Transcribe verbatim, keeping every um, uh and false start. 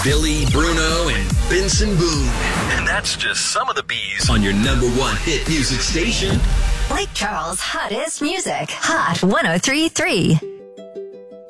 Billy, Bruno, and Benson Boone. And that's just some of the bees on your number one hit music station. Lake Charles' hottest music. Hot one oh three point three.